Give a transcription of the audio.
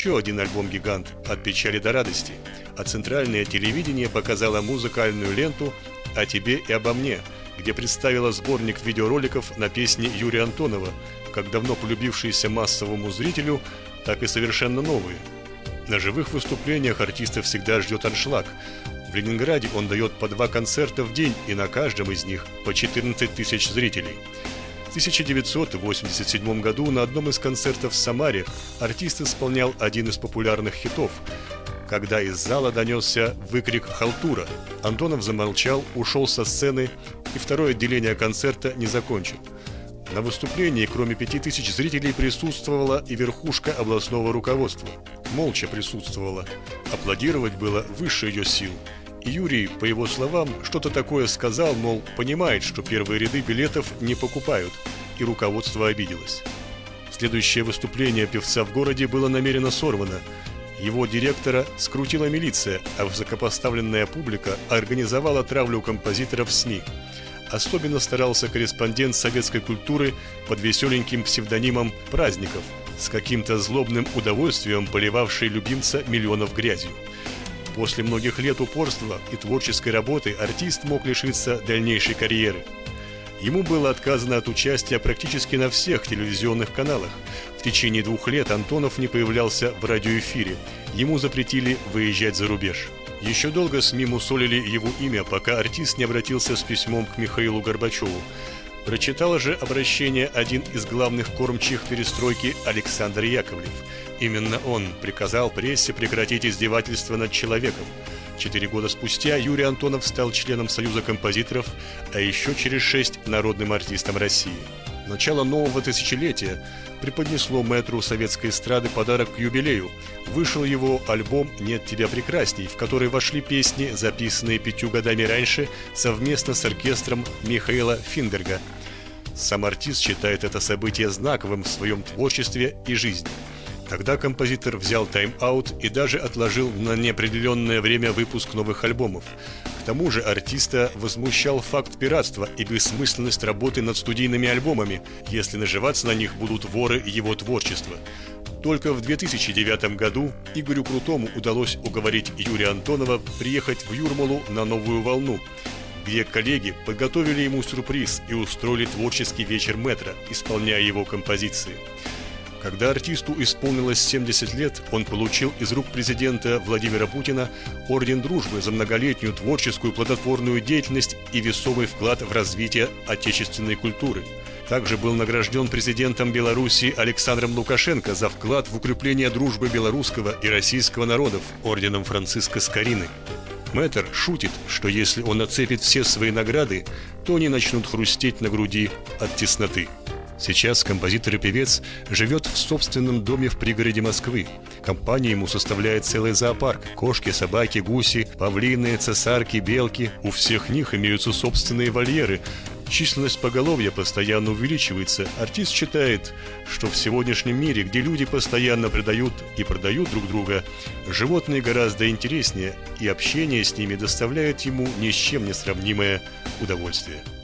еще один альбом-гигант «От печали до радости», а центральное телевидение показало музыкальную ленту «О тебе и обо мне», где представила сборник видеороликов на песни Юрия Антонова, как давно полюбившиеся массовому зрителю, так и совершенно новые. На живых выступлениях артиста всегда ждет аншлаг. В Ленинграде он дает по 2 концерта в день, и на каждом из них по 14 тысяч зрителей. В 1987 году на одном из концертов в Самаре артист исполнял один из популярных хитов. Когда из зала донесся выкрик «Халтура», Антонов замолчал, ушел со сцены и второе отделение концерта не закончил. На выступлении, кроме 5000 зрителей, присутствовала и верхушка областного руководства. Молча присутствовала. Аплодировать было выше ее сил. И Юрий, по его словам, что-то такое сказал, мол, понимает, что первые ряды билетов не покупают, и руководство обиделось. Следующее выступление певца в городе было намеренно сорвано. Его директора скрутила милиция, а высокопоставленная публика организовала травлю композиторов в СМИ. Особенно старался корреспондент советской культуры под веселеньким псевдонимом «Праздников», с каким-то злобным удовольствием поливавший любимца миллионов грязью. После многих лет упорства и творческой работы артист мог лишиться дальнейшей карьеры. Ему было отказано от участия практически на всех телевизионных каналах. В течение 2 лет Антонов не появлялся в радиоэфире. Ему запретили выезжать за рубеж. Еще долго СМИ мусолили его имя, пока артист не обратился с письмом к Михаилу Горбачеву. Прочитал же обращение один из главных кормчих перестройки Александр Яковлев. Именно он приказал прессе прекратить издевательство над человеком. 4 года спустя Юрий Антонов стал членом Союза композиторов, а еще через 6 народным артистом России. Начало нового тысячелетия преподнесло мэтру советской эстрады подарок к юбилею. Вышел его альбом «Нет тебя прекрасней», в который вошли песни, записанные 5 годами раньше совместно с оркестром Михаила Финберга. Сам артист считает это событие знаковым в своем творчестве и жизни. Тогда композитор взял тайм-аут и даже отложил на неопределенное время выпуск новых альбомов. К тому же артиста возмущал факт пиратства и бессмысленность работы над студийными альбомами, если наживаться на них будут воры его творчества. Только в 2009 году Игорю Крутому удалось уговорить Юрия Антонова приехать в Юрмалу на «Новую волну», где коллеги подготовили ему сюрприз и устроили творческий вечер мэтра, исполняя его композиции. Когда артисту исполнилось 70 лет, он получил из рук президента Владимира Путина орден Дружбы за многолетнюю творческую плодотворную деятельность и весомый вклад в развитие отечественной культуры. Также был награжден президентом Беларуси Александром Лукашенко за вклад в укрепление дружбы белорусского и российского народов орденом Франциска Скорины. Мэтр шутит, что если он оцепит все свои награды, то они начнут хрустеть на груди от тесноты. Сейчас композитор и певец живет в собственном доме в пригороде Москвы. Компанию ему составляет целый зоопарк. Кошки, собаки, гуси, павлины, цесарки, белки. У всех них имеются собственные вольеры. Численность поголовья постоянно увеличивается. Артист считает, что в сегодняшнем мире, где люди постоянно предают и продают друг друга, животные гораздо интереснее, и общение с ними доставляет ему ни с чем не сравнимое удовольствие.